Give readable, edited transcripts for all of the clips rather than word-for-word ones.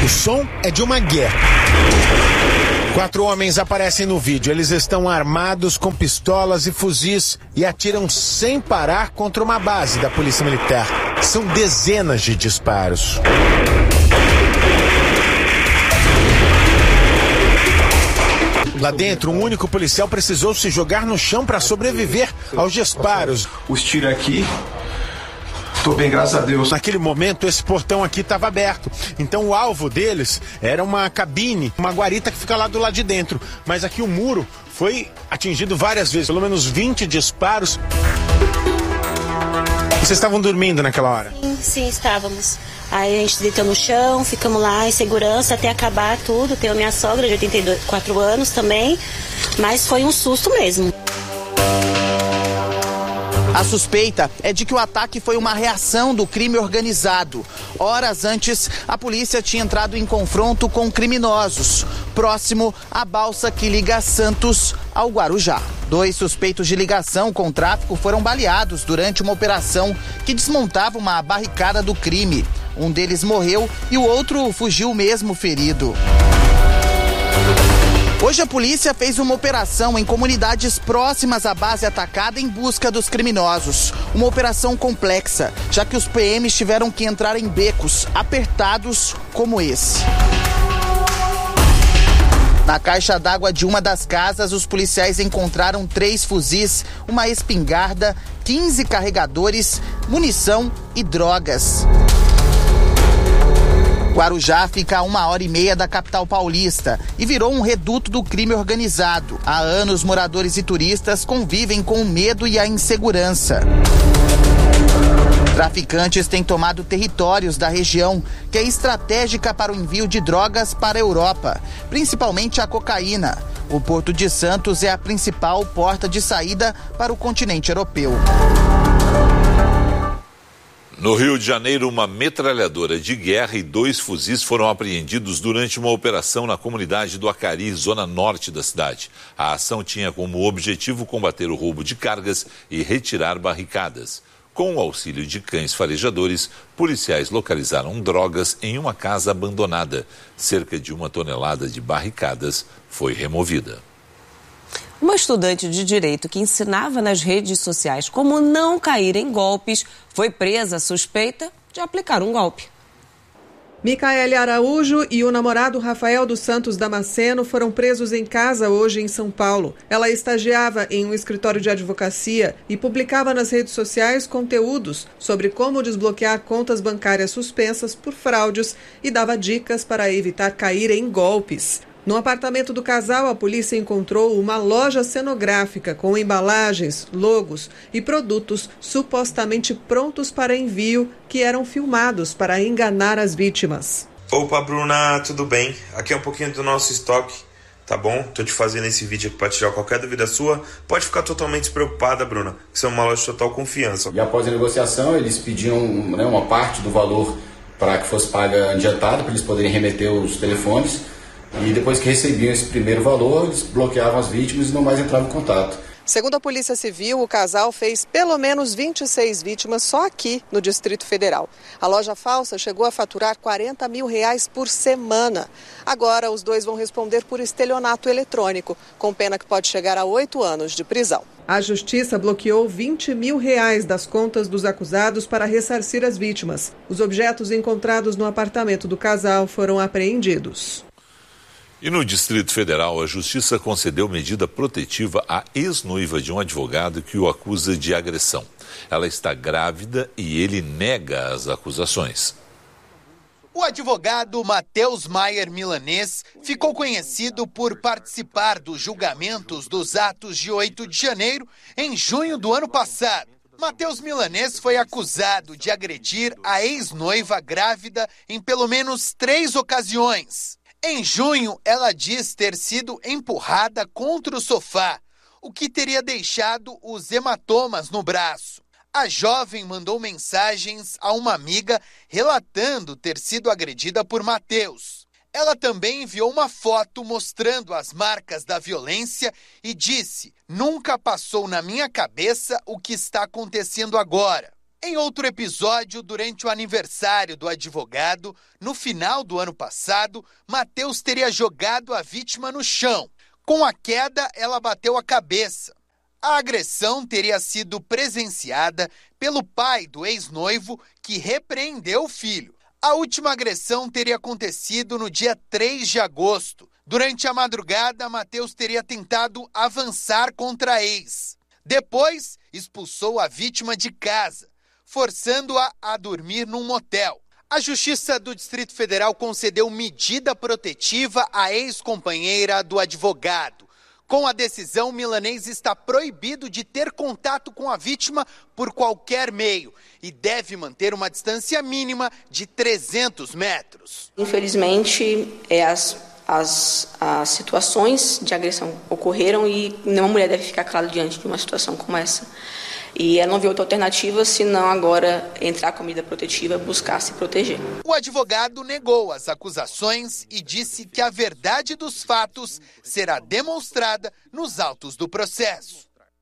O som é de uma guerra. 4 homens aparecem no vídeo. Eles estão armados com pistolas e fuzis e atiram sem parar contra uma base da Polícia Militar. São dezenas de disparos. Lá dentro, um único policial precisou se jogar no chão para sobreviver aos disparos. Os tiros aqui, tô bem, graças a Deus. Naquele momento, esse portão aqui estava aberto. Então o alvo deles era uma cabine, uma guarita que fica lá do lado de dentro. Mas aqui o muro foi atingido várias vezes, pelo menos 20 disparos. Vocês estavam dormindo naquela hora? Sim, estávamos. Aí a gente deitou no chão, ficamos lá em segurança até acabar tudo. Tenho minha sogra de 84 anos também, mas foi um susto mesmo. A suspeita é de que o ataque foi uma reação do crime organizado. Horas antes, a polícia tinha entrado em confronto com criminosos, próximo à balsa que liga Santos ao Guarujá. 2 suspeitos de ligação com tráfico foram baleados durante uma operação que desmontava uma barricada do crime. Um deles morreu e o outro fugiu mesmo ferido. Hoje a polícia fez uma operação em comunidades próximas à base atacada em busca dos criminosos. Uma operação complexa, já que os PMs tiveram que entrar em becos apertados como esse. Na caixa d'água de uma das casas, os policiais encontraram 3 fuzis, uma espingarda, 15 carregadores, munição e drogas. Guarujá fica a 1h30 da capital paulista e virou um reduto do crime organizado. Há anos, moradores e turistas convivem com o medo e a insegurança. Traficantes têm tomado territórios da região, que é estratégica para o envio de drogas para a Europa, principalmente a cocaína. O Porto de Santos é a principal porta de saída para o continente europeu. No Rio de Janeiro, uma metralhadora de guerra e 2 fuzis foram apreendidos durante uma operação na comunidade do Acari, zona norte da cidade. A ação tinha como objetivo combater o roubo de cargas e retirar barricadas. Com o auxílio de cães farejadores, policiais localizaram drogas em uma casa abandonada. Cerca de 1 tonelada de barricadas foi removida. Uma estudante de direito que ensinava nas redes sociais como não cair em golpes foi presa suspeita de aplicar um golpe. Micaele Araújo e o namorado Rafael dos Santos Damasceno foram presos em casa hoje em São Paulo. Ela estagiava em um escritório de advocacia e publicava nas redes sociais conteúdos sobre como desbloquear contas bancárias suspensas por fraudes e dava dicas para evitar cair em golpes. No apartamento do casal, a polícia encontrou uma loja cenográfica com embalagens, logos e produtos supostamente prontos para envio que eram filmados para enganar as vítimas. Opa, Bruna, tudo bem? Aqui é um pouquinho do nosso estoque, tá bom? Tô te fazendo esse vídeo aqui para tirar qualquer dúvida sua. Pode ficar totalmente despreocupada, Bruna, que isso é uma loja de total confiança. E após a negociação, eles pediam uma parte do valor para que fosse paga adiantada, para eles poderem remeter os telefones. E depois que recebiam esse primeiro valor, eles bloqueavam as vítimas e não mais entravam em contato. Segundo a Polícia Civil, o casal fez pelo menos 26 vítimas só aqui no Distrito Federal. A loja falsa chegou a faturar R$40 mil por semana. Agora, os dois vão responder por estelionato eletrônico, com pena que pode chegar a 8 anos de prisão. A Justiça bloqueou R$20 mil das contas dos acusados para ressarcir as vítimas. Os objetos encontrados no apartamento do casal foram apreendidos. E no Distrito Federal, a Justiça concedeu medida protetiva à ex-noiva de um advogado que o acusa de agressão. Ela está grávida e ele nega as acusações. O advogado Matheus Maier Milanês ficou conhecido por participar dos julgamentos dos atos de 8 de janeiro em junho do ano passado. Matheus Milanês foi acusado de agredir a ex-noiva grávida em pelo menos 3 ocasiões. Em junho, ela diz ter sido empurrada contra o sofá, o que teria deixado os hematomas no braço. A jovem mandou mensagens a uma amiga relatando ter sido agredida por Matheus. Ela também enviou uma foto mostrando as marcas da violência e disse: "Nunca passou na minha cabeça o que está acontecendo agora." Em outro episódio, durante o aniversário do advogado, no final do ano passado, Matheus teria jogado a vítima no chão. Com a queda, ela bateu a cabeça. A agressão teria sido presenciada pelo pai do ex-noivo, que repreendeu o filho. A última agressão teria acontecido no dia 3 de agosto. Durante a madrugada, Matheus teria tentado avançar contra a ex. Depois, expulsou a vítima de casa, forçando-a a dormir num motel. A Justiça do Distrito Federal concedeu medida protetiva à ex-companheira do advogado. Com a decisão, Milanês está proibido de ter contato com a vítima por qualquer meio e deve manter uma distância mínima de 300 metros. Infelizmente, as situações de agressão ocorreram e nenhuma mulher deve ficar calada diante de uma situação como essa. E ela não viu outra alternativa senão agora entrar com a medida protetiva e buscar se proteger. O advogado negou as acusações e disse que a verdade dos fatos será demonstrada nos autos do processo.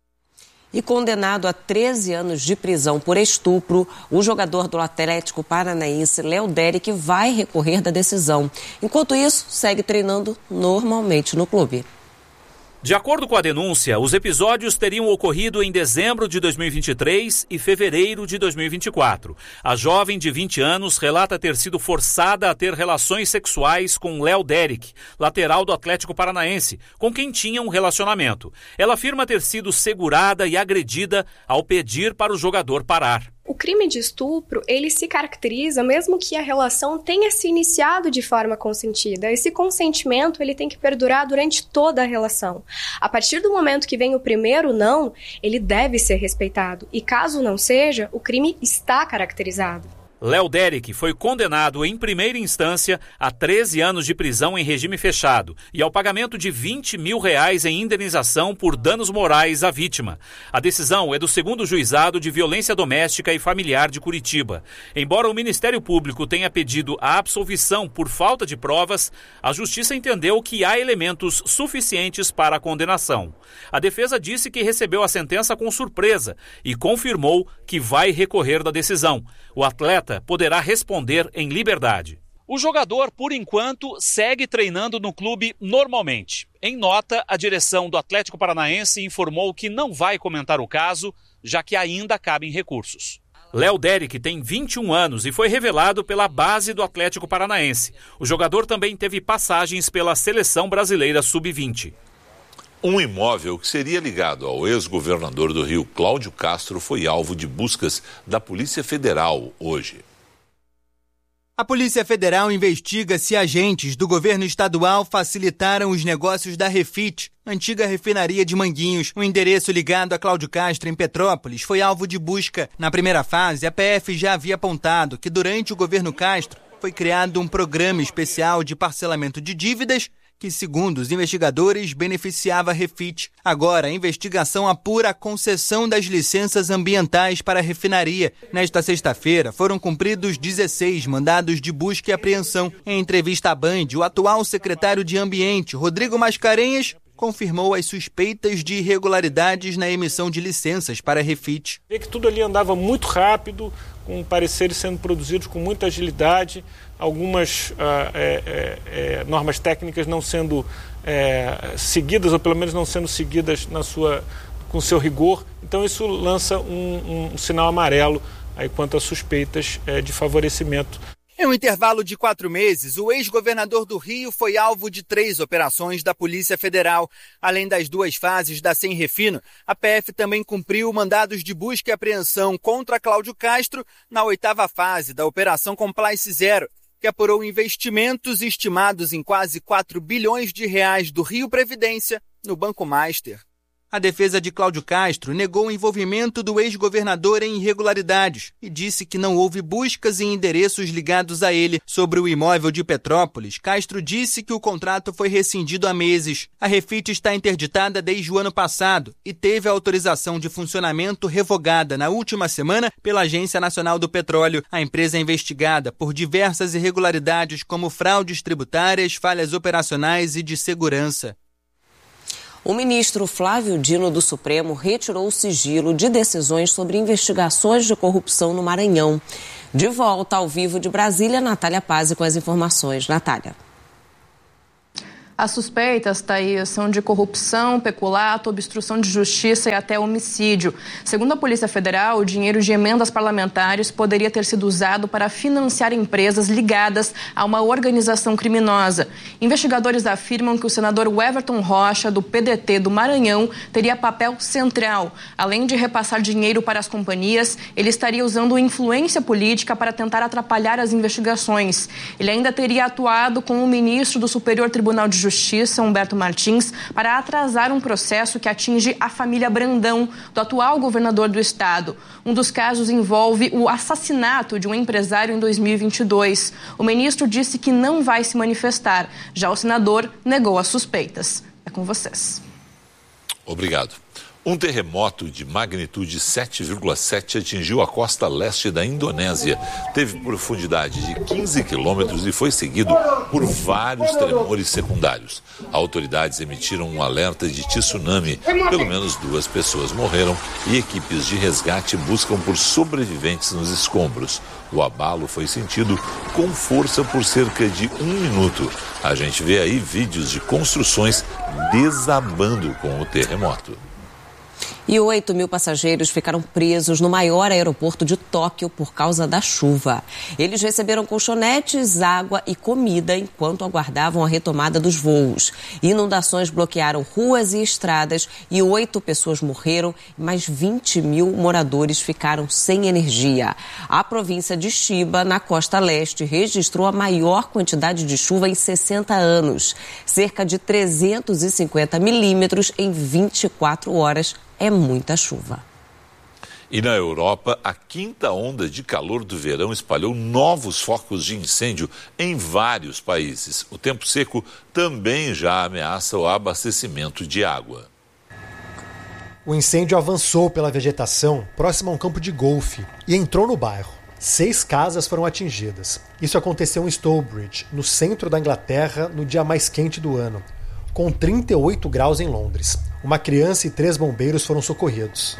E condenado a 13 anos de prisão por estupro, o jogador do Atlético Paranaense, Léo Derick, vai recorrer da decisão. Enquanto isso, segue treinando normalmente no clube. De acordo com a denúncia, os episódios teriam ocorrido em dezembro de 2023 e fevereiro de 2024. A jovem de 20 anos relata ter sido forçada a ter relações sexuais com Léo Derick, lateral do Atlético Paranaense, com quem tinha um relacionamento. Ela afirma ter sido segurada e agredida ao pedir para o jogador parar. O crime de estupro, ele se caracteriza mesmo que a relação tenha se iniciado de forma consentida. Esse consentimento, ele tem que perdurar durante toda a relação. A partir do momento que vem o primeiro não, ele deve ser respeitado. E caso não seja, o crime está caracterizado. Léo Derick foi condenado em primeira instância a 13 anos de prisão em regime fechado e ao pagamento de R$20 mil em indenização por danos morais à vítima. A decisão é do 2º Juizado de Violência Doméstica e Familiar de Curitiba. Embora o Ministério Público tenha pedido a absolvição por falta de provas, a Justiça entendeu que há elementos suficientes para a condenação. A defesa disse que recebeu a sentença com surpresa e confirmou que vai recorrer da decisão. O atleta poderá responder em liberdade. O jogador, por enquanto, segue treinando no clube normalmente. Em nota, a direção do Atlético Paranaense informou que não vai comentar o caso, já que ainda cabem recursos. Léo Derick tem 21 anos e foi revelado pela base do Atlético Paranaense. O jogador também teve passagens pela Seleção Brasileira Sub-20. Um imóvel que seria ligado ao ex-governador do Rio, Cláudio Castro, foi alvo de buscas da Polícia Federal hoje. A Polícia Federal investiga se agentes do governo estadual facilitaram os negócios da Refit, antiga refinaria de Manguinhos. O endereço ligado a Cláudio Castro, em Petrópolis, foi alvo de busca. Na primeira fase, a PF já havia apontado que durante o governo Castro foi criado um programa especial de parcelamento de dívidas que, segundo os investigadores, beneficiava a Refit. Agora, a investigação apura a concessão das licenças ambientais para a refinaria. Nesta sexta-feira, foram cumpridos 16 mandados de busca e apreensão. Em entrevista à Band, o atual secretário de Ambiente, Rodrigo Mascarenhas, confirmou as suspeitas de irregularidades na emissão de licenças para a Refit. Vê que tudo ali andava muito rápido, com pareceres sendo produzidos com muita agilidade, algumas normas técnicas não sendo seguidas, ou pelo menos não sendo seguidas com seu rigor. Então isso lança um sinal amarelo aí quanto a suspeitas de favorecimento. Em um intervalo de 4 meses, o ex-governador do Rio foi alvo de 3 operações da Polícia Federal. Além das 2 fases da Sem Refino, a PF também cumpriu mandados de busca e apreensão contra Cláudio Castro na 8ª fase da Operação Compliance Zero, que apurou investimentos estimados em quase R$4 bilhões do Rio Previdência no Banco Master. A defesa de Cláudio Castro negou o envolvimento do ex-governador em irregularidades e disse que não houve buscas em endereços ligados a ele. Sobre o imóvel de Petrópolis, Castro disse que o contrato foi rescindido há meses. A Refit está interditada desde o ano passado e teve a autorização de funcionamento revogada na última semana pela Agência Nacional do Petróleo. A empresa é investigada por diversas irregularidades como fraudes tributárias, falhas operacionais e de segurança. O ministro Flávio Dino do Supremo retirou o sigilo de decisões sobre investigações de corrupção no Maranhão. De volta ao vivo de Brasília, Natália Pazzi com as informações. Natália. As suspeitas, Thaís, são de corrupção, peculato, obstrução de justiça e até homicídio. Segundo a Polícia Federal, o dinheiro de emendas parlamentares poderia ter sido usado para financiar empresas ligadas a uma organização criminosa. Investigadores afirmam que o senador Everton Rocha, do PDT do Maranhão, teria papel central. Além de repassar dinheiro para as companhias, ele estaria usando influência política para tentar atrapalhar as investigações. Ele ainda teria atuado com o ministro do Superior Tribunal de Justiça, Humberto Martins, para atrasar um processo que atinge a família Brandão, do atual governador do estado. Um dos casos envolve o assassinato de um empresário em 2022. O ministro disse que não vai se manifestar. Já o senador negou as suspeitas. É com vocês. Obrigado. Um terremoto de magnitude 7,7 atingiu a costa leste da Indonésia. Teve profundidade de 15 quilômetros e foi seguido por vários tremores secundários. Autoridades emitiram um alerta de tsunami. Pelo menos 2 pessoas morreram e equipes de resgate buscam por sobreviventes nos escombros. O abalo foi sentido com força por cerca de 1 minuto. A gente vê aí vídeos de construções desabando com o terremoto. E 8.000 passageiros ficaram presos no maior aeroporto de Tóquio por causa da chuva. Eles receberam colchonetes, água e comida enquanto aguardavam a retomada dos voos. Inundações bloquearam ruas e estradas e 8 pessoas morreram, mas 20.000 moradores ficaram sem energia. A província de Chiba, na costa leste, registrou a maior quantidade de chuva em 60 anos. Cerca de 350 milímetros em 24 horas. É muita chuva. E na Europa, a 5ª onda de calor do verão espalhou novos focos de incêndio em vários países. O tempo seco também já ameaça o abastecimento de água. O incêndio avançou pela vegetação próximo a um campo de golfe e entrou no bairro. 6 casas foram atingidas. Isso aconteceu em Stourbridge, no centro da Inglaterra, no dia mais quente do ano, com 38 graus em Londres. Uma criança e 3 bombeiros foram socorridos.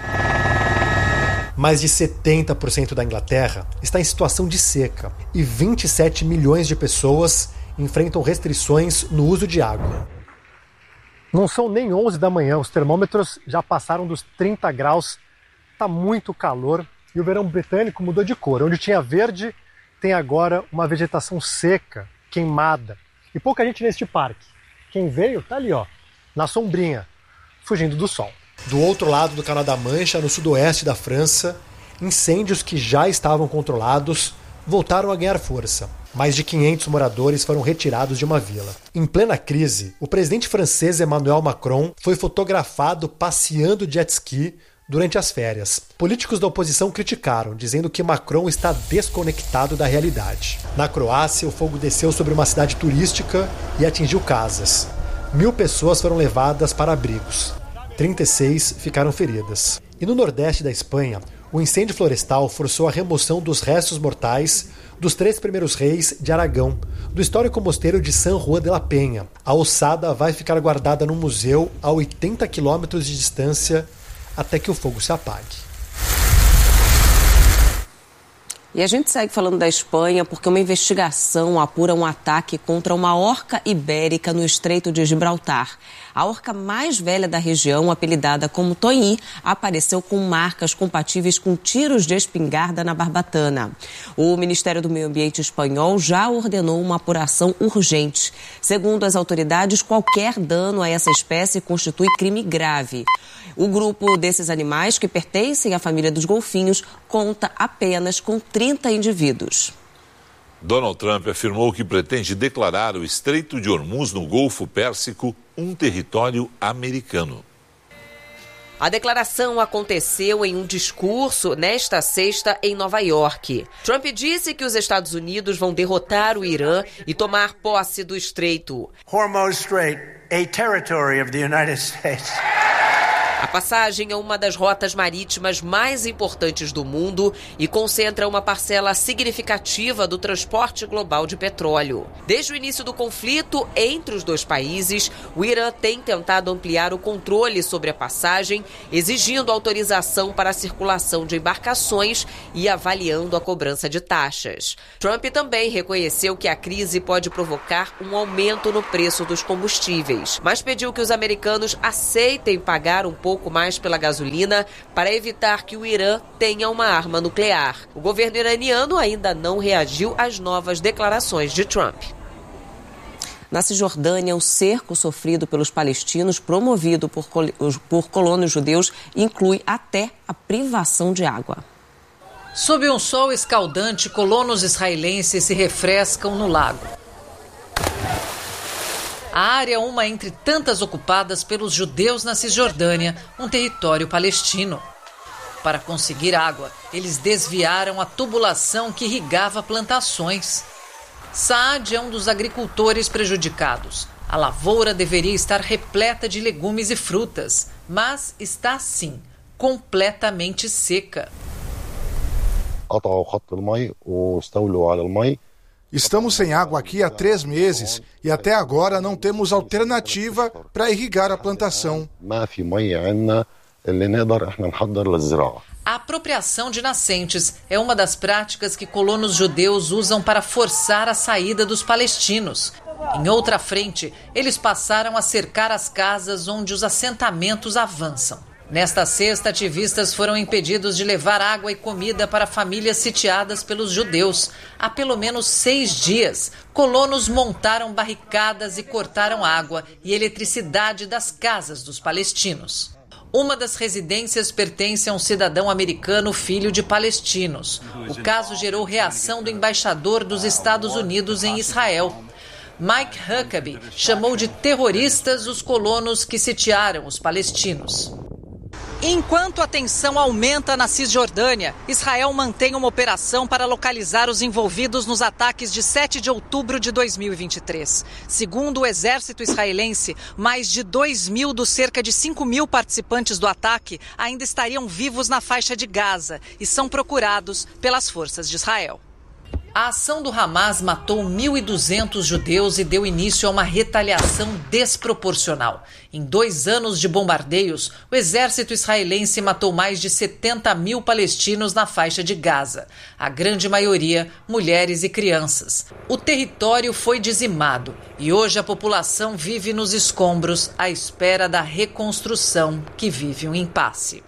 Mais de 70% da Inglaterra está em situação de seca e 27 milhões de pessoas enfrentam restrições no uso de água. Não são nem 11 da manhã, os termômetros já passaram dos 30 graus, está muito calor e o verão britânico mudou de cor. Onde tinha verde, tem agora uma vegetação seca, queimada. E pouca gente neste parque. Quem veio está ali, ó, na sombrinha, fugindo do sol. Do outro lado do Canal da Mancha, no sudoeste da França, incêndios que já estavam controlados voltaram a ganhar força. Mais de 500 moradores foram retirados de uma vila. Em plena crise, o presidente francês Emmanuel Macron foi fotografado passeando de jet ski durante as férias. Políticos da oposição criticaram, dizendo que Macron está desconectado da realidade. Na Croácia, o fogo desceu sobre uma cidade turística e atingiu casas. 1.000 pessoas foram levadas para abrigos. 36 ficaram feridas. E no nordeste da Espanha, o incêndio florestal forçou a remoção dos restos mortais dos 3 primeiros reis de Aragão, do histórico mosteiro de San Juan de la Peña. A ossada vai ficar guardada no museu a 80 quilômetros de distância até que o fogo se apague. E a gente segue falando da Espanha porque uma investigação apura um ataque contra uma orca ibérica no Estreito de Gibraltar. A orca mais velha da região, apelidada como Toinhi, apareceu com marcas compatíveis com tiros de espingarda na barbatana. O Ministério do Meio Ambiente espanhol já ordenou uma apuração urgente. Segundo as autoridades, qualquer dano a essa espécie constitui crime grave. O grupo desses animais, que pertencem à família dos golfinhos, conta apenas com 30 indivíduos. Donald Trump afirmou que pretende declarar o Estreito de Hormuz no Golfo Pérsico um território americano. A declaração aconteceu em um discurso nesta sexta em Nova York. Trump disse que os Estados Unidos vão derrotar o Irã e tomar posse do estreito. Hormuz Strait, a territory of the United States. A passagem é uma das rotas marítimas mais importantes do mundo e concentra uma parcela significativa do transporte global de petróleo. Desde o início do conflito entre os dois países, o Irã tem tentado ampliar o controle sobre a passagem, exigindo autorização para a circulação de embarcações e avaliando a cobrança de taxas. Trump também reconheceu que a crise pode provocar um aumento no preço dos combustíveis, mas pediu que os americanos aceitem pagar um pouco mais pela gasolina para evitar que o Irã tenha uma arma nuclear. O governo iraniano ainda não reagiu às novas declarações de Trump. Na Cisjordânia, o cerco sofrido pelos palestinos, promovido por colonos judeus, inclui até a privação de água. Sob um sol escaldante, colonos israelenses se refrescam no lago. A área é uma entre tantas ocupadas pelos judeus na Cisjordânia, um território palestino. Para conseguir água, eles desviaram a tubulação que irrigava plantações. Saad é um dos agricultores prejudicados. A lavoura deveria estar repleta de legumes e frutas, mas está assim, completamente seca. Estamos sem água aqui há 3 meses e até agora não temos alternativa para irrigar a plantação. A apropriação de nascentes é uma das práticas que colonos judeus usam para forçar a saída dos palestinos. Em outra frente, eles passaram a cercar as casas onde os assentamentos avançam. Nesta sexta, ativistas foram impedidos de levar água e comida para famílias sitiadas pelos judeus. Há pelo menos 6 dias, colonos montaram barricadas e cortaram água e eletricidade das casas dos palestinos. Uma das residências pertence a um cidadão americano filho de palestinos. O caso gerou reação do embaixador dos Estados Unidos em Israel. Mike Huckabee chamou de terroristas os colonos que sitiaram os palestinos. Enquanto a tensão aumenta na Cisjordânia, Israel mantém uma operação para localizar os envolvidos nos ataques de 7 de outubro de 2023. Segundo o exército israelense, mais de 2.000 dos cerca de 5.000 participantes do ataque ainda estariam vivos na faixa de Gaza e são procurados pelas forças de Israel. A ação do Hamas matou 1.200 judeus e deu início a uma retaliação desproporcional. Em 2 anos de bombardeios, o exército israelense matou mais de 70.000 palestinos na faixa de Gaza, a grande maioria mulheres e crianças. O território foi dizimado e hoje a população vive nos escombros à espera da reconstrução que vive um impasse.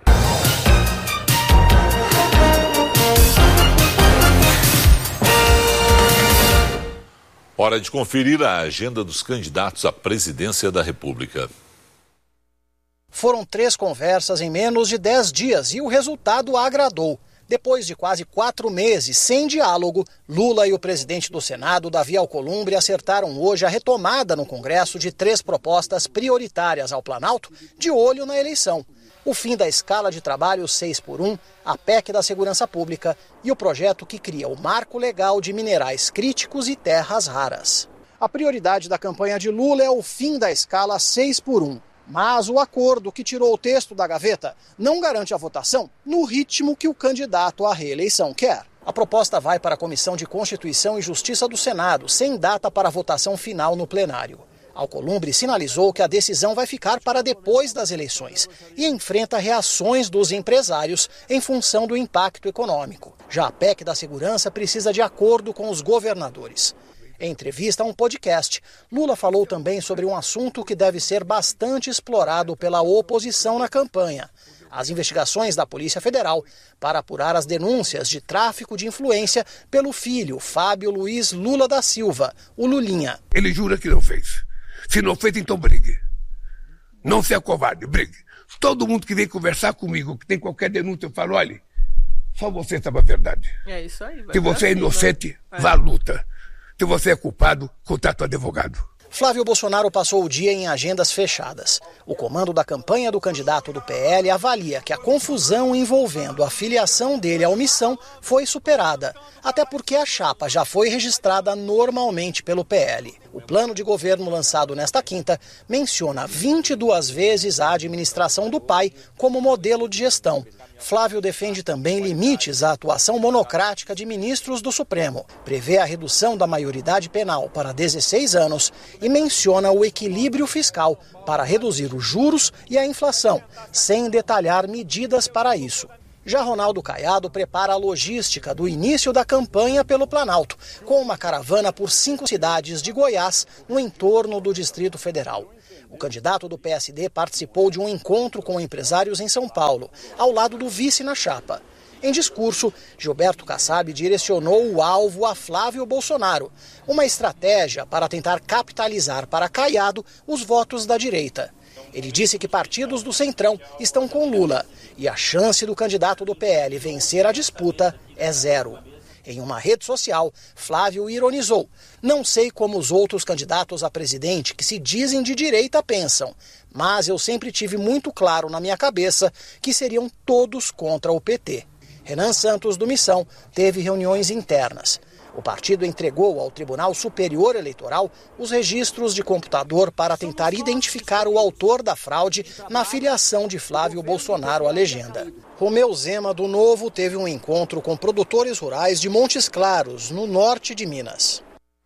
Hora de conferir a agenda dos candidatos à presidência da República. Foram 3 conversas em menos de 10 dias e o resultado agradou. Depois de quase 4 meses sem diálogo, Lula e o presidente do Senado, Davi Alcolumbre, acertaram hoje a retomada no Congresso de 3 propostas prioritárias ao Planalto, de olho na eleição. O fim da escala de trabalho 6x1, a PEC da Segurança Pública e o projeto que cria o marco legal de minerais críticos e terras raras. A prioridade da campanha de Lula é o fim da escala 6x1. Mas o acordo que tirou o texto da gaveta não garante a votação no ritmo que o candidato à reeleição quer. A proposta vai para a Comissão de Constituição e Justiça do Senado, sem data para a votação final no plenário. Alcolumbre sinalizou que a decisão vai ficar para depois das eleições e enfrenta reações dos empresários em função do impacto econômico. Já a PEC da Segurança precisa de acordo com os governadores. Em entrevista a um podcast, Lula falou também sobre um assunto que deve ser bastante explorado pela oposição na campanha: as investigações da Polícia Federal para apurar as denúncias de tráfico de influência pelo filho, Fábio Luiz Lula da Silva, o Lulinha. Ele jura que não fez. Se não fez, então brigue. Não seja covarde, brigue. Todo mundo que vem conversar comigo, que tem qualquer denúncia, eu falo, olha, só você sabe a verdade. É isso aí. Se você é inocente, vá à luta. Se você é culpado, contrate um advogado. Flávio Bolsonaro passou o dia em agendas fechadas. O comando da campanha do candidato do PL avalia que a confusão envolvendo a filiação dele à omissão foi superada, até porque a chapa já foi registrada normalmente pelo PL. O plano de governo lançado nesta quinta menciona 22 vezes a administração do pai como modelo de gestão. Flávio defende também limites à atuação monocrática de ministros do Supremo, prevê a redução da maioridade penal para 16 anos e menciona o equilíbrio fiscal para reduzir os juros e a inflação, sem detalhar medidas para isso. Já Ronaldo Caiado prepara a logística do início da campanha pelo Planalto, com uma caravana por 5 cidades de Goiás no entorno do Distrito Federal. O candidato do PSD participou de um encontro com empresários em São Paulo, ao lado do vice na chapa. Em discurso, Gilberto Kassab direcionou o alvo a Flávio Bolsonaro, uma estratégia para tentar capitalizar para Caiado os votos da direita. Ele disse que partidos do Centrão estão com Lula e a chance do candidato do PL vencer a disputa é zero. Em uma rede social, Flávio ironizou: "Não sei como os outros candidatos a presidente que se dizem de direita pensam, mas eu sempre tive muito claro na minha cabeça que seriam todos contra o PT." Renan Santos, do Missão, teve reuniões internas. O partido entregou ao Tribunal Superior Eleitoral os registros de computador para tentar identificar o autor da fraude na filiação de Flávio Bolsonaro à legenda. Romeu Zema, do Novo, teve um encontro com produtores rurais de Montes Claros, no norte de Minas.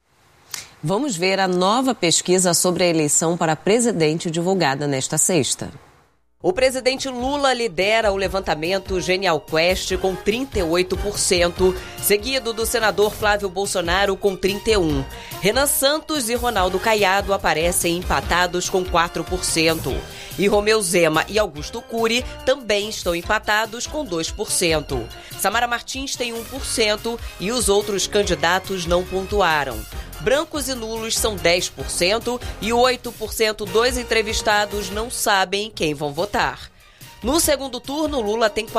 Vamos ver a nova pesquisa sobre a eleição para presidente divulgada nesta sexta. O presidente Lula lidera o levantamento Genial Quest com 38%, seguido do senador Flávio Bolsonaro com 31%. Renan Santos e Ronaldo Caiado aparecem empatados com 4%. E Romeu Zema e Augusto Cury também estão empatados com 2%. Samara Martins tem 1% e os outros candidatos não pontuaram. Brancos e nulos são 10% e 8% dos entrevistados não sabem quem vão votar. No segundo turno, Lula tem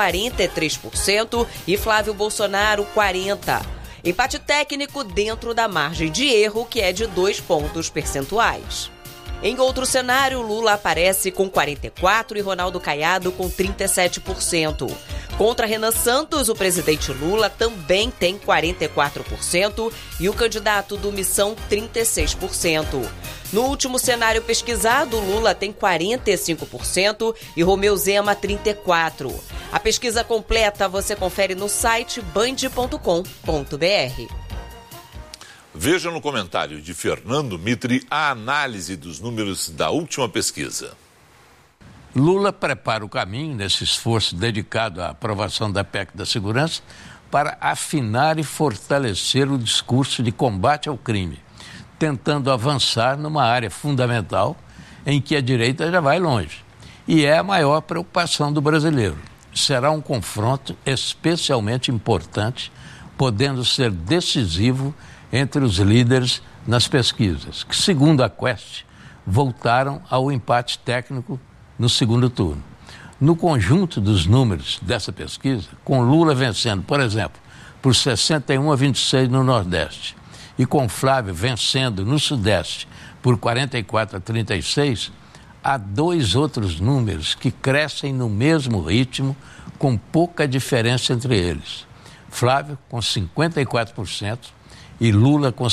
43% e Flávio Bolsonaro 40%. Empate técnico dentro da margem de erro, que é de 2 pontos percentuais. Em outro cenário, Lula aparece com 44% e Ronaldo Caiado com 37%. Contra Renan Santos, o presidente Lula também tem 44% e o candidato do Missão 36%. No último cenário pesquisado, Lula tem 45% e Romeu Zema 34%. A pesquisa completa você confere no site band.com.br. Veja no comentário de Fernando Mitre a análise dos números da última pesquisa. Lula prepara o caminho nesse esforço dedicado à aprovação da PEC da Segurança para afinar e fortalecer o discurso de combate ao crime, tentando avançar numa área fundamental em que a direita já vai longe. E é a maior preocupação do brasileiro. Será um confronto especialmente importante, podendo ser decisivo entre os líderes nas pesquisas, que, segundo a Quest, voltaram ao empate técnico no segundo turno. No conjunto dos números dessa pesquisa, com Lula vencendo, por exemplo, por 61 a 26 no Nordeste e com Flávio vencendo no Sudeste por 44 a 36, há 2 outros números que crescem no mesmo ritmo, com pouca diferença entre eles. Flávio com 54% e Lula com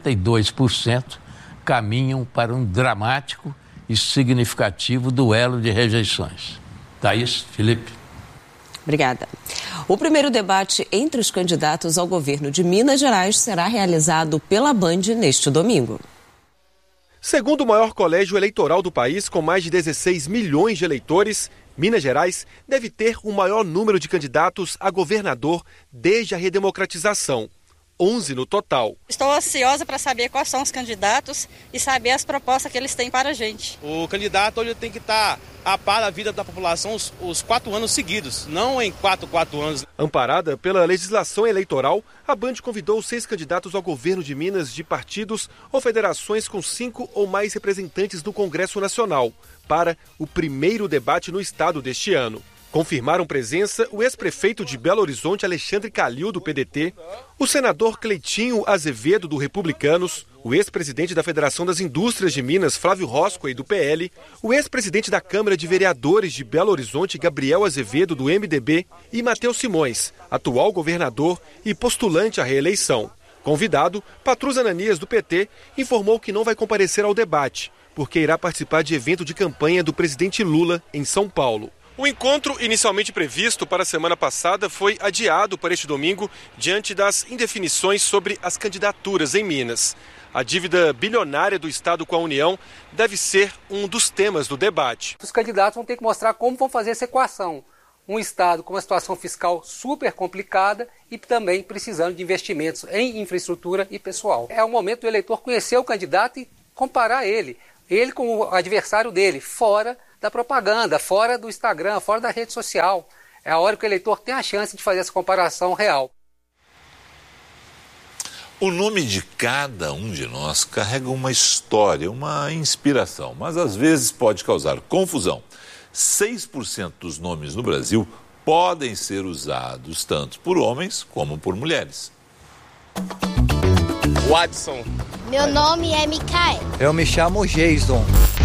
52% caminham para um dramático e significativo duelo de rejeições. Thaís, Felipe. Obrigada. O primeiro debate entre os candidatos ao governo de Minas Gerais será realizado pela Band neste domingo. Segundo o maior colégio eleitoral do país, com mais de 16 milhões de eleitores, Minas Gerais deve ter o maior número de candidatos a governador desde a redemocratização. 11 no total. Estou ansiosa para saber quais são os candidatos e saber as propostas que eles têm para a gente. O candidato hoje tem que estar a par da vida da população os 4 anos seguidos, não em 4 anos. Amparada pela legislação eleitoral, a Band convidou 6 candidatos ao governo de Minas de partidos ou federações com 5 ou mais representantes no Congresso Nacional para o primeiro debate no estado deste ano. Confirmaram presença o ex-prefeito de Belo Horizonte, Alexandre Calil, do PDT, o senador Cleitinho Azevedo, do Republicanos, o ex-presidente da Federação das Indústrias de Minas, Flávio Roscoe, do PL, o ex-presidente da Câmara de Vereadores de Belo Horizonte, Gabriel Azevedo, do MDB, e Matheus Simões, atual governador e postulante à reeleição. Convidado, Patrus Ananias, do PT, informou que não vai comparecer ao debate, porque irá participar de evento de campanha do presidente Lula em São Paulo. O encontro, inicialmente previsto para a semana passada, foi adiado para este domingo diante das indefinições sobre as candidaturas em Minas. A dívida bilionária do Estado com a União deve ser um dos temas do debate. Os candidatos vão ter que mostrar como vão fazer essa equação. Um Estado com uma situação fiscal super complicada e também precisando de investimentos em infraestrutura e pessoal. É o momento do eleitor conhecer o candidato e comparar ele com o adversário dele, fora da propaganda, fora do Instagram, fora da rede social. É a hora que o eleitor tem a chance de fazer essa comparação real. O nome de cada um de nós carrega uma história, uma inspiração, mas às vezes pode causar confusão. 6% dos nomes no Brasil podem ser usados tanto por homens como por mulheres. Watson. Meu nome é Mikael. Eu me chamo Jason.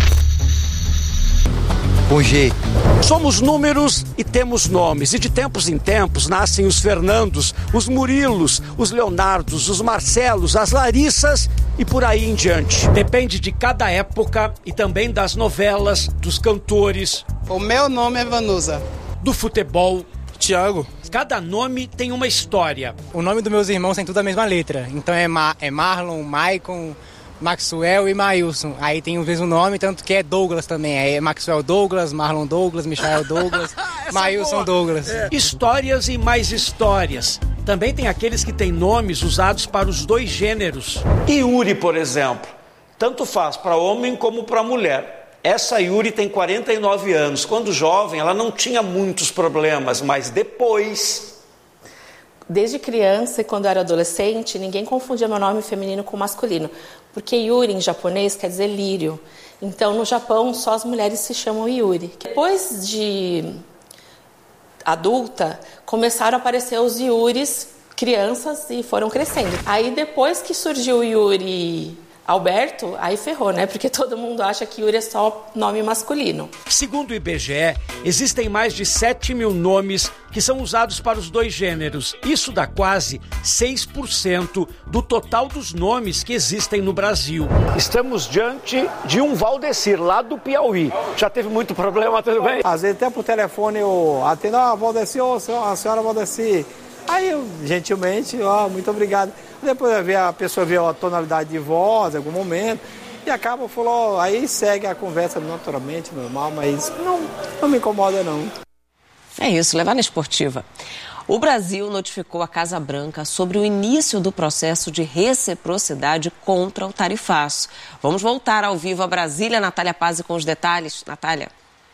Com G. Somos números e temos nomes, e de tempos em tempos nascem os Fernandos, os Murilos, os Leonardos, os Marcelos, as Larissas e por aí em diante. Depende de cada época e também das novelas, dos cantores. O meu nome é Vanusa. Do futebol. Thiago. Cada nome tem uma história. O nome dos meus irmãos tem tudo a mesma letra, então é Marlon, Maicon, Maxwell e Mailson. Aí tem o mesmo nome, tanto que é Douglas também. Aí é Maxwell Douglas, Marlon Douglas, Michael Douglas, Mailson Douglas. Histórias e mais histórias. Também tem aqueles que têm nomes usados para os dois gêneros. Yuri, por exemplo, tanto faz para homem como para mulher. Essa Yuri tem 49 anos. Quando jovem, ela não tinha muitos problemas, mas depois... Desde criança e quando eu era adolescente, ninguém confundia meu nome feminino com masculino, porque Yuri em japonês quer dizer lírio. Então, no Japão, só as mulheres se chamam Yuri. Depois de adulta, começaram a aparecer os Yuris crianças e foram crescendo. Aí, depois que surgiu o Yuri Alberto, aí ferrou, né? Porque todo mundo acha que Yuri é só nome masculino. Segundo o IBGE, existem mais de 7 mil nomes que são usados para os dois gêneros. Isso dá quase 6% do total dos nomes que existem no Brasil. Estamos diante de um Valdecir, lá do Piauí. Já teve muito problema, tudo bem? Às vezes até por telefone eu atendo, Valdecir, a senhora Valdecir. Aí eu, gentilmente, muito obrigado. Depois a pessoa vê a tonalidade de voz em algum momento e acaba, falou, aí segue a conversa naturalmente, normal, mas não me incomoda não. É isso, levar na esportiva. O Brasil notificou a Casa Branca sobre o início do processo de reciprocidade contra o tarifaço. Vamos voltar ao vivo a Brasília. Natália Pazzi com os detalhes. Natália.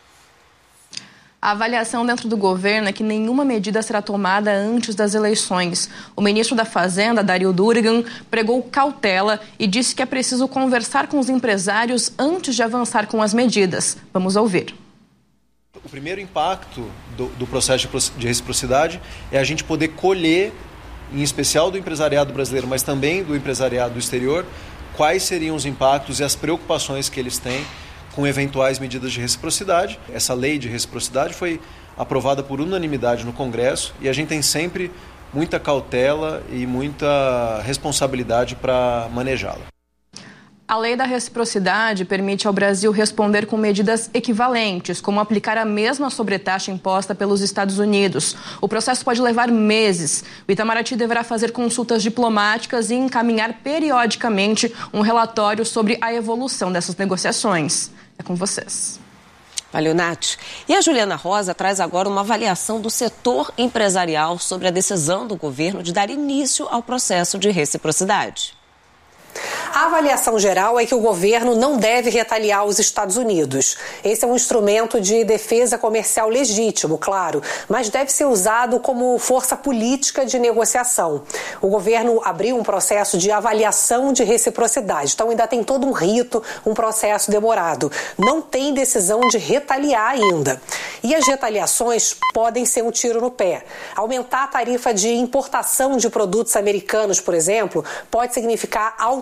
A avaliação dentro do governo é que nenhuma medida será tomada antes das eleições. O ministro da Fazenda, Dario Durigan, pregou cautela e disse que é preciso conversar com os empresários antes de avançar com as medidas. Vamos ouvir. O primeiro impacto do processo de reciprocidade é a gente poder colher, em especial do empresariado brasileiro, mas também do empresariado do exterior, quais seriam os impactos e as preocupações que eles têm com eventuais medidas de reciprocidade. Essa lei de reciprocidade foi aprovada por unanimidade no Congresso e a gente tem sempre muita cautela e muita responsabilidade para manejá-la. A lei da reciprocidade permite ao Brasil responder com medidas equivalentes, como aplicar a mesma sobretaxa imposta pelos Estados Unidos. O processo pode levar meses. O Itamaraty deverá fazer consultas diplomáticas e encaminhar periodicamente um relatório sobre a evolução dessas negociações. É com vocês. Valeu, Nath. E a Juliana Rosa traz agora uma avaliação do setor empresarial sobre a decisão do governo de dar início ao processo de reciprocidade. A avaliação geral é que o governo não deve retaliar os Estados Unidos. Esse é um instrumento de defesa comercial legítimo, claro, mas deve ser usado como força política de negociação. O governo abriu um processo de avaliação de reciprocidade, então ainda tem todo um rito, um processo demorado. Não tem decisão de retaliar ainda. E as retaliações podem ser um tiro no pé. Aumentar a tarifa de importação de produtos americanos, por exemplo, pode significar alta de preço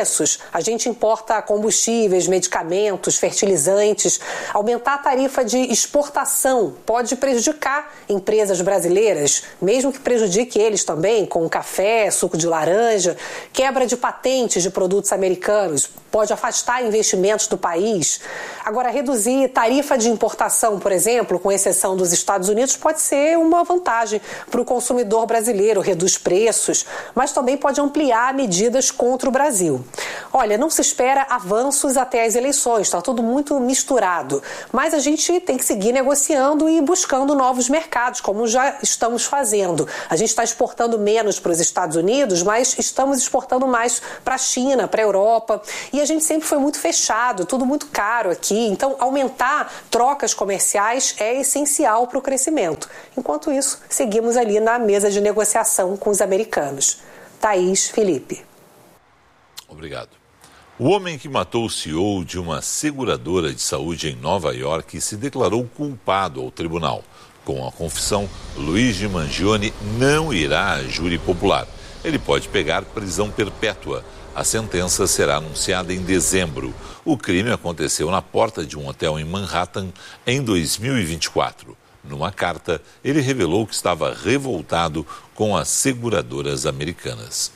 preços, a gente importa combustíveis, medicamentos, fertilizantes. Aumentar a tarifa de exportação pode prejudicar empresas brasileiras, mesmo que prejudique eles também, com café, suco de laranja. Quebra de patentes de produtos americanos pode afastar investimentos do país. Agora, reduzir tarifa de importação, por exemplo, com exceção dos Estados Unidos, pode ser uma vantagem para o consumidor brasileiro, reduz preços, mas também pode ampliar medidas contra o Brasil. Olha, não se espera avanços até as eleições, está tudo muito misturado, mas a gente tem que seguir negociando e buscando novos mercados, como já estamos fazendo. A gente está exportando menos para os Estados Unidos, mas estamos exportando mais para a China, para a Europa, e a gente sempre foi muito fechado, tudo muito caro aqui, então aumentar trocas comerciais é essencial para o crescimento. Enquanto isso, seguimos ali na mesa de negociação com os americanos. Thaís, Felipe. Obrigado. O homem que matou o CEO de uma seguradora de saúde em Nova York se declarou culpado ao tribunal. Com a confissão, Luigi Mangione não irá a júri popular. Ele pode pegar prisão perpétua. A sentença será anunciada em dezembro. O crime aconteceu na porta de um hotel em Manhattan em 2024. Numa carta, ele revelou que estava revoltado com as seguradoras americanas.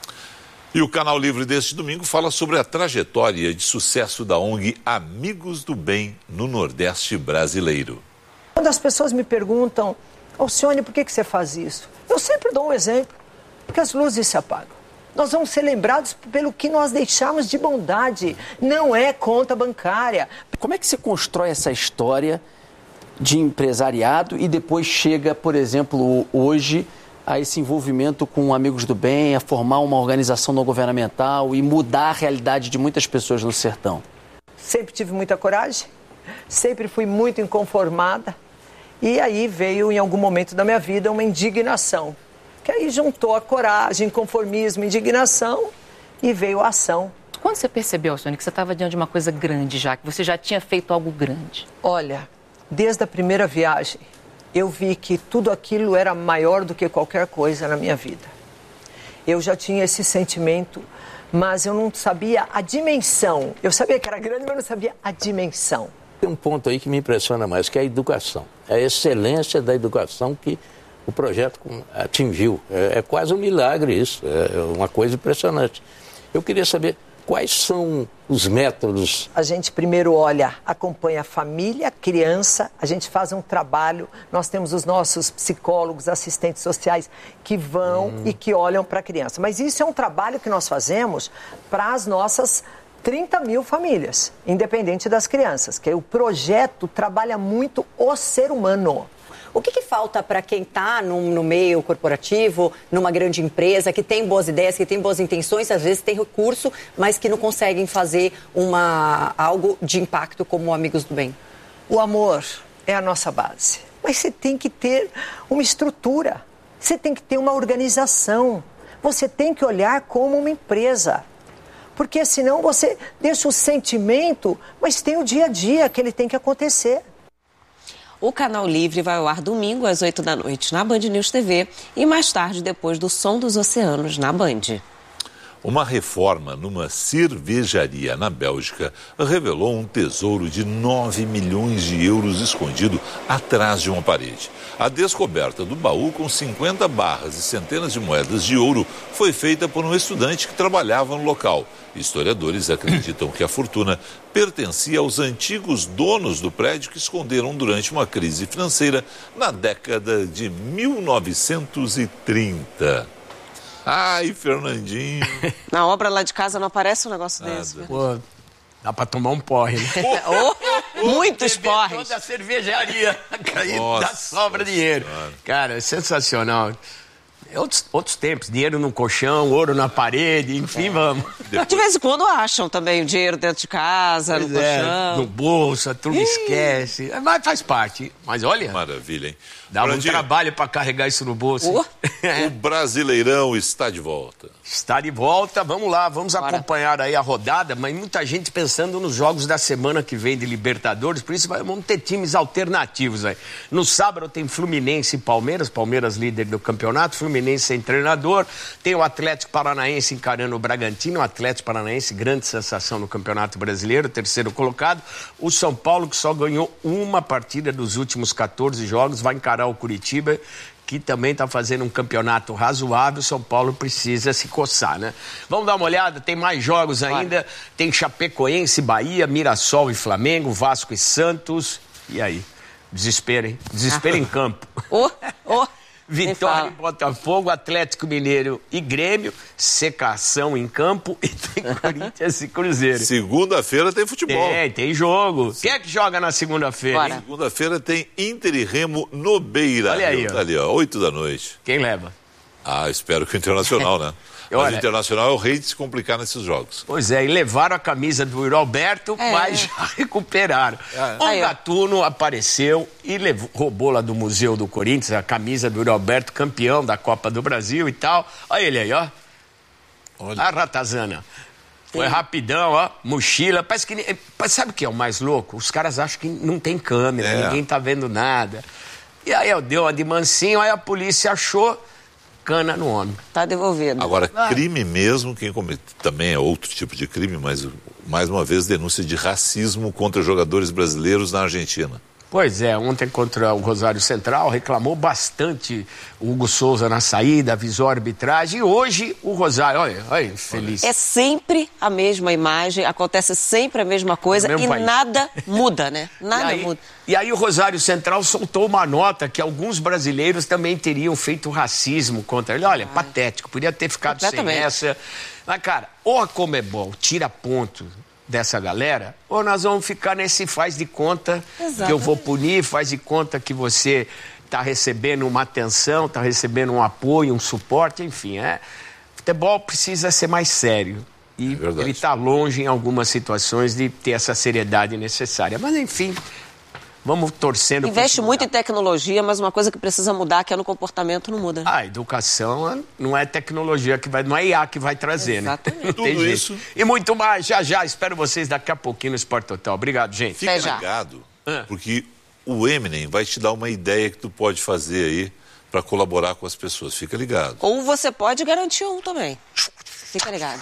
E o Canal Livre deste domingo fala sobre a trajetória de sucesso da ONG Amigos do Bem no Nordeste brasileiro. Quando as pessoas me perguntam, Alcione, por que você faz isso? Eu sempre dou um exemplo, porque as luzes se apagam. Nós vamos ser lembrados pelo que nós deixamos de bondade, não é conta bancária. Como é que se constrói essa história de empresariado e depois chega, por exemplo, hoje a esse envolvimento com Amigos do Bem, a formar uma organização não governamental e mudar a realidade de muitas pessoas no sertão? Sempre tive muita coragem, sempre fui muito inconformada e aí veio em algum momento da minha vida uma indignação, que aí juntou a coragem, conformismo, indignação e veio a ação. Quando você percebeu, Alcione, que você estava diante de uma coisa grande já, que você já tinha feito algo grande? Olha, desde a primeira viagem, eu vi que tudo aquilo era maior do que qualquer coisa na minha vida. Eu já tinha esse sentimento, mas eu não sabia a dimensão. Eu sabia que era grande, mas não sabia a dimensão. Tem um ponto aí que me impressiona mais, que é a educação. É a excelência da educação que o projeto atingiu. É quase um milagre isso, é uma coisa impressionante. Eu queria saber quais são os métodos. A gente primeiro olha, acompanha a família, a criança, a gente faz um trabalho, nós temos os nossos psicólogos, assistentes sociais que vão e que olham para a criança. Mas isso é um trabalho que nós fazemos para as nossas 30 mil famílias, independente das crianças, que o projeto trabalha muito o ser humano. O que falta para quem está no meio corporativo, numa grande empresa, que tem boas ideias, que tem boas intenções, às vezes tem recurso, mas que não conseguem fazer algo de impacto como Amigos do Bem? O amor é a nossa base, mas você tem que ter uma estrutura, você tem que ter uma organização, você tem que olhar como uma empresa. Porque senão você deixa o sentimento, mas tem o dia a dia que ele tem que acontecer. O Canal Livre vai ao ar domingo às 8 da noite na Band News TV e mais tarde depois do Som dos Oceanos na Band. Uma reforma numa cervejaria na Bélgica revelou um tesouro de 9 milhões de euros escondido atrás de uma parede. A descoberta do baú com 50 barras e centenas de moedas de ouro foi feita por um estudante que trabalhava no local. Historiadores acreditam que a fortuna pertencia aos antigos donos do prédio que esconderam durante uma crise financeira na década de 1930. Ai, Fernandinho. Na obra lá de casa não aparece um negócio desse. Pô, dá pra tomar um porre, né? Muitos porres. Toda a cervejaria cair da sobra dinheiro. Cara, é sensacional. Outros tempos, dinheiro no colchão, ouro na parede, enfim, vamos. De vez em quando acham também o dinheiro dentro de casa, no colchão. No bolso, a turma esquece. Mas faz parte. Mas olha... Maravilha, hein? Dá um trabalho para carregar isso no bolso. O Brasileirão está de volta. Está de volta, vamos lá, vamos acompanhar aí a rodada, mas muita gente pensando nos jogos da semana que vem de Libertadores, por isso vamos ter times alternativos aí. No sábado tem Fluminense e Palmeiras, Palmeiras líder do campeonato, Fluminense sem treinador, tem o Atlético Paranaense encarando o Bragantino, o Atlético Paranaense, grande sensação no Campeonato Brasileiro, terceiro colocado, o São Paulo que só ganhou uma partida dos últimos 14 jogos, vai encarar o Curitiba, que também está fazendo um campeonato razoável, São Paulo precisa se coçar, né? Vamos dar uma olhada, tem mais jogos ainda, tem Chapecoense, Bahia, Mirassol e Flamengo, Vasco e Santos, e aí? Desespero, hein? Desespero em campo. Vitória em Botafogo, Atlético Mineiro e Grêmio, secação em campo e tem Corinthians e Cruzeiro. Segunda-feira tem futebol. Tem jogo. Quem é que joga na segunda-feira? Segunda-feira tem Inter e Remo no Beira. Olha aí, tá ali, ó, 8 da noite. Quem leva? Espero que o Internacional, né? Mas o Internacional é o rei de se complicar nesses jogos. Pois é, e levaram a camisa do Yuri Alberto, mas já recuperaram. O Gatuno apareceu e roubou lá do Museu do Corinthians a camisa do Yuri Alberto, campeão da Copa do Brasil e tal. Olha ele aí, ó. Olha a ratazana. Foi rapidão, ó, mochila. Parece que... Sabe o que é o mais louco? Os caras acham que não tem câmera, ninguém tá vendo nada. E aí deu uma de mansinho, aí a polícia achou... cana no homem. Tá devolvido. Agora, crime mesmo, quem comete também é outro tipo de crime, mas mais uma vez denúncia de racismo contra jogadores brasileiros na Argentina. Pois é, ontem contra o Rosário Central reclamou bastante o Hugo Souza na saída, avisou a arbitragem, e hoje o Rosário, olha, feliz. É sempre a mesma imagem, acontece sempre a mesma coisa e nada muda, né? Nada muda. E aí o Rosário Central soltou uma nota que alguns brasileiros também teriam feito racismo contra ele. Olha, patético, podia ter ficado sem essa. Mas, cara, ou a Conmebol tira ponto dessa galera, ou nós vamos ficar nesse faz de conta que eu vou punir, faz de conta que você está recebendo uma atenção, está recebendo um apoio, um suporte, enfim. Futebol precisa ser mais sério. E ele está longe em algumas situações de ter essa seriedade necessária. Mas, enfim... Vamos torcendo... Investe muito em tecnologia, mas uma coisa que precisa mudar, que é no comportamento, não muda. A educação não é tecnologia que vai... Não é IA que vai trazer, exatamente, né? Tudo isso. E muito mais, já. Espero vocês daqui a pouquinho no Sport Total. Obrigado, gente. Fica ligado, porque o Eminem vai te dar uma ideia que tu pode fazer aí para colaborar com as pessoas. Fica ligado. Ou você pode garantir um também. Fica ligado.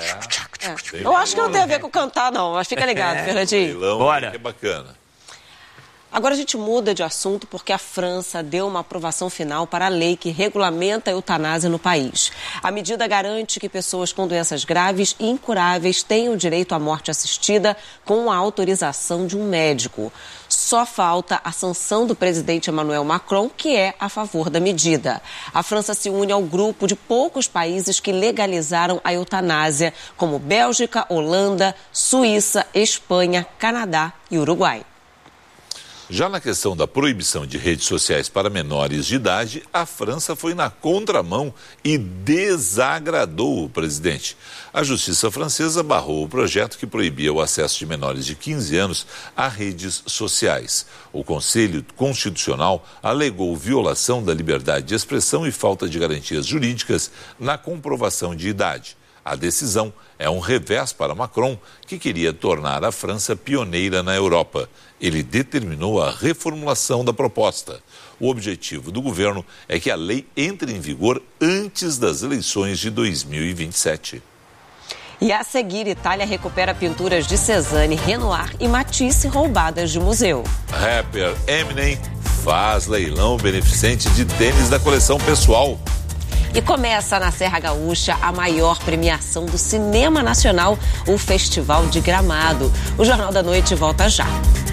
Eu acho que não tem a ver com cantar, não. Mas fica ligado, Fernandinho. Bora. Que bacana. Agora a gente muda de assunto porque a França deu uma aprovação final para a lei que regulamenta a eutanásia no país. A medida garante que pessoas com doenças graves e incuráveis tenham direito à morte assistida com a autorização de um médico. Só falta a sanção do presidente Emmanuel Macron, que é a favor da medida. A França se une ao grupo de poucos países que legalizaram a eutanásia, como Bélgica, Holanda, Suíça, Espanha, Canadá e Uruguai. Já na questão da proibição de redes sociais para menores de idade, a França foi na contramão e desagradou o presidente. A justiça francesa barrou o projeto que proibia o acesso de menores de 15 anos a redes sociais. O Conselho Constitucional alegou violação da liberdade de expressão e falta de garantias jurídicas na comprovação de idade. A decisão é um revés para Macron, que queria tornar a França pioneira na Europa. Ele determinou a reformulação da proposta. O objetivo do governo é que a lei entre em vigor antes das eleições de 2027. E a seguir, Itália recupera pinturas de Cézanne, Renoir e Matisse roubadas de museu. Rapper Eminem faz leilão beneficente de tênis da coleção pessoal. E começa na Serra Gaúcha a maior premiação do cinema nacional, o Festival de Gramado. O Jornal da Noite volta já.